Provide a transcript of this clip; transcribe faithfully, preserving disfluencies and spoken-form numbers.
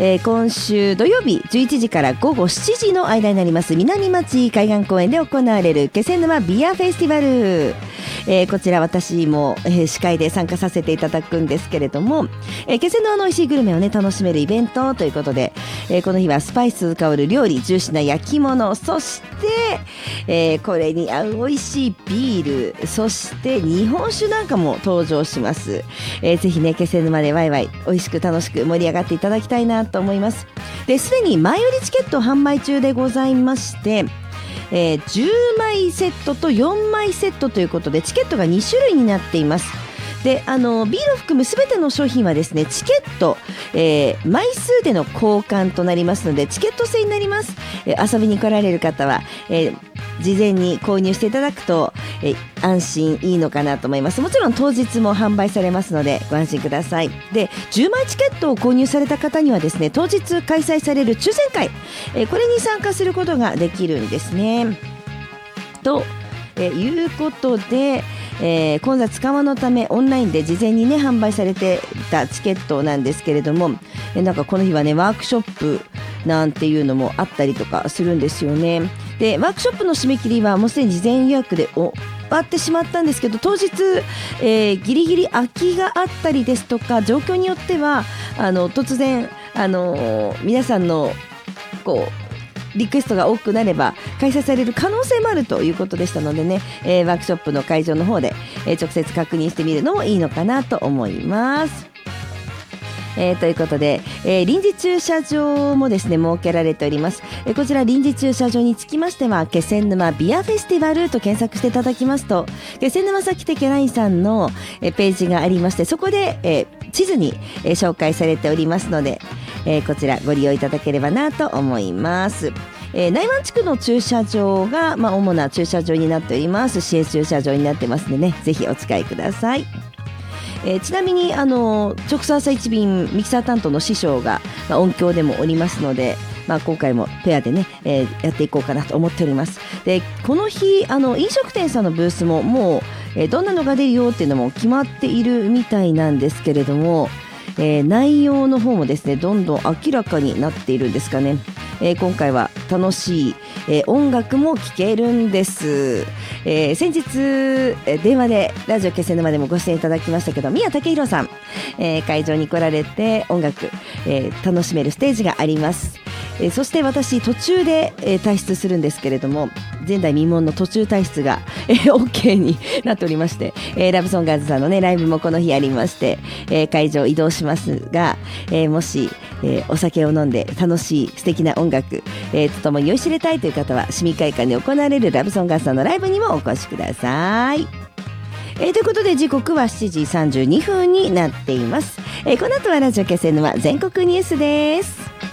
えー、今週土曜日じゅういちじからごごしちじの間になります南町海岸公園で行われる気仙沼ビアフェスティバル、えー、こちら私も、えー、司会で参加させていただくんですけれども、えー、気仙沼の美味しいグルメをね楽しめるイベントということで、えー、この日はスパイス香る料理、ジューシーな焼き物、そして、えー、これに合う美味しいビール、そして日本酒なんかも登場します。えー、ぜひね気仙沼でワイワイ美味しく楽しく盛り上がっていただきたいなと思います。で、すでに前売りチケット販売中でございまして、えー、じゅうまいセットとよんまいセットということでチケットがに種類になっています。で、あのビールを含むすべての商品はですねチケット、えー、枚数での交換となりますのでチケット制になります。えー、遊びに来られる方は、えー、事前に購入していただくと、えー、安心いいのかなと思います。もちろん当日も販売されますのでご安心ください。で、じゅうまいチケットを購入された方にはですね当日開催される抽選会、えー、これに参加することができるんですね。と、えー、いうことで、えー、混雑緩和のためオンラインで事前にね販売されてたチケットなんですけれども、えー、なんかこの日はねワークショップなんていうのもあったりとかするんですよね。で、ワークショップの締め切りはもうすでに事前予約で終わってしまったんですけど、当日、えー、ギリギリ空きがあったりですとか状況によってはあの突然、あのー、皆さんのこうリクエストが多くなれば開催される可能性もあるということでしたのでね、えー、ワークショップの会場の方で、えー、直接確認してみるのもいいのかなと思います。えー、ということで、えー、臨時駐車場もですね設けられております。えー、こちら臨時駐車場につきましては気仙沼ビアフェスティバルと検索していただきますと気仙沼崎テケラインさんの、えー、ページがありまして、そこで、えー、地図に、えー、紹介されておりますので、えー、こちらご利用いただければなと思います。えー、内湾地区の駐車場が、まあ、主な駐車場になっております。市営駐車場になってますのでね、ぜひお使いください。えー、ちなみにあの直送朝一便ミキサー担当の師匠が、まあ、音響でもおりますので、まあ、今回もペアでね、えー、やっていこうかなと思っております。で、この日あの飲食店さんのブースももう、えー、どんなのが出るよっていうのも決まっているみたいなんですけれども、えー、内容の方もですねどんどん明らかになっているんですかね。えー、今回は楽しい、えー、音楽も聴けるんです。えー、先日、えー、電話でラジオ気仙沼でもご出演いただきましたけど宮武宏さん、えー、会場に来られて音楽、えー、楽しめるステージがあります。えー、そして私途中で、えー、退出するんですけれども前代未聞の途中退出が、えー、OK になっておりまして、えー、ラブソンガーズさんのねライブもこの日ありまして、えー、会場移動しますが、えー、もし、えー、お酒を飲んで楽しい素敵な音楽、えー、とともに酔いしれたいという方は市民会館で行われるラブソンガーズさんのライブにもお越しください。えー、ということで時刻はしちじさんじゅうにふんになっています。えー、この後はラジオ気仙沼全国ニュースです。